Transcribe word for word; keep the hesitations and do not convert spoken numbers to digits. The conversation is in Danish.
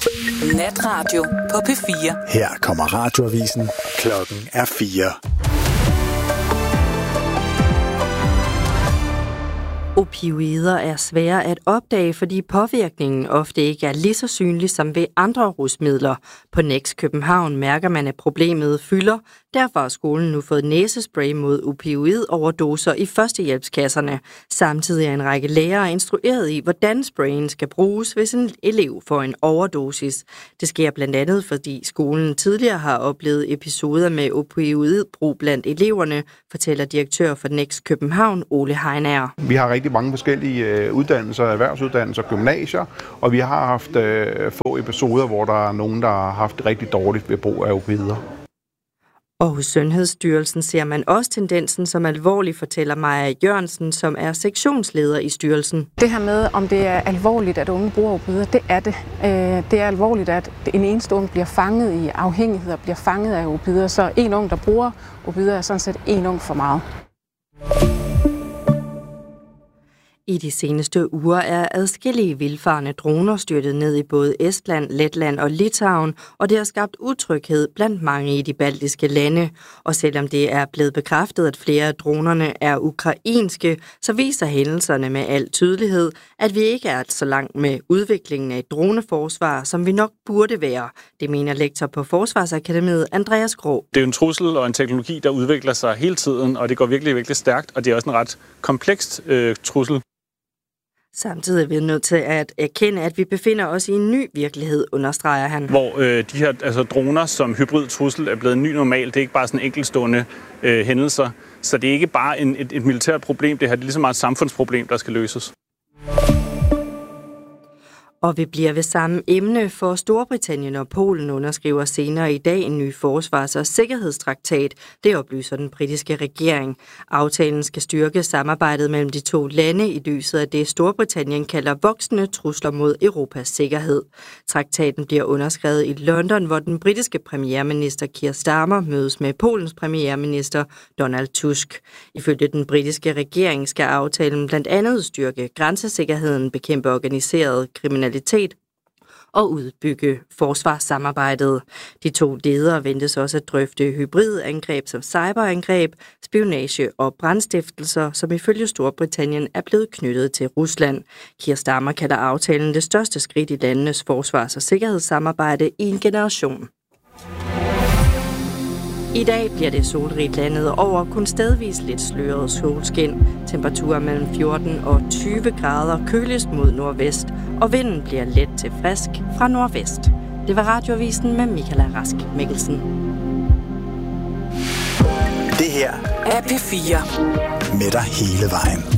Natradio på P fire. Her kommer Radioavisen. Klokken er fire. Opioider er svære at opdage, fordi påvirkningen ofte ikke er lige så synlig som ved andre rusmidler. På Next København mærker man, at problemet fylder. Derfor har skolen nu fået næsespray mod opioidoverdoser i førstehjælpskasserne. Samtidig er en række lærere instrueret i, hvordan sprayen skal bruges, hvis en elev får en overdosis. Det sker blandt andet, fordi skolen tidligere har oplevet episoder med opioidbrug blandt eleverne, fortæller direktør for Next København, Ole Heinager. Vi har rigtig mange forskellige øh, uddannelser, erhvervsuddannelser, gymnasier, og vi har haft øh, få episoder, hvor der er nogen, der har haft det rigtig dårligt ved brug af opioider. Og hos Sundhedsstyrelsen ser man også tendensen som alvorlig, fortæller Maja Jørgensen, som er sektionsleder i styrelsen. Det her med, om det er alvorligt, at unge bruger opioider, det er det. Det er alvorligt, at en eneste ung bliver fanget i afhængighed og bliver fanget af opioider. Så en ung, der bruger opioider, er sådan set en ung for meget. I de seneste uger er adskillige vildfarne droner styrtet ned i både Estland, Letland og Litauen, og det har skabt utryghed blandt mange i de baltiske lande. Og selvom det er blevet bekræftet, at flere af dronerne er ukrainske, så viser hændelserne med al tydelighed, at vi ikke er så langt med udviklingen af et droneforsvar, som vi nok burde være. Det mener lektor på Forsvarsakademiet, Andreas Grå. Det er en trussel og en teknologi, der udvikler sig hele tiden, og det går virkelig, virkelig stærkt, og det er også en ret kompleks øh, trussel. Samtidig er vi nødt til at erkende, at vi befinder os i en ny virkelighed, understreger han. Hvor øh, de her altså, droner som hybrid trussel er blevet en ny normal. Det er ikke bare sådan enkeltstående øh, hændelser. Så det er ikke bare en, et, et militært problem. Det her det er lige så meget et samfundsproblem, der skal løses. Og vi bliver ved samme emne, for Storbritannien og Polen underskriver senere i dag en ny forsvars- og sikkerhedstraktat. Det oplyser den britiske regering. Aftalen skal styrke samarbejdet mellem de to lande i lyset af det, Storbritannien kalder voksende trusler mod Europas sikkerhed. Traktaten bliver underskrevet i London, hvor den britiske premierminister Keir Starmer mødes med Polens premierminister Donald Tusk. Ifølge den britiske regering skal aftalen blandt andet styrke grænsesikkerheden, bekæmpe organiseret kriminalitet og udbygge forsvarssamarbejdet. De to ledere ventes også at drøfte hybridangreb som cyberangreb, spionage og brandstiftelser, som ifølge Storbritannien er blevet knyttet til Rusland. Keir Starmer kalder aftalen det største skridt i landenes forsvars- og sikkerhedssamarbejde i en generation. I dag bliver det solrigt landet over, kun stedvis lidt sløret solskin. Temperaturer mellem fjorten og tyve grader, køligst mod nordvest, og vinden bliver let til frisk fra nordvest. Det var Radioavisen med Michaela Rask Mikkelsen. Det her er P fire. Med dig hele vejen.